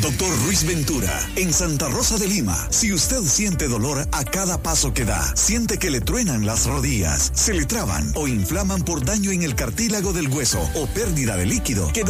Doctor Ruiz Ventura, en Santa Rosa de Lima. Si usted siente dolor a cada paso que da, siente que le truenan las rodillas, se le traban o inflaman por daño en el cartílago del hueso o pérdida de líquido, que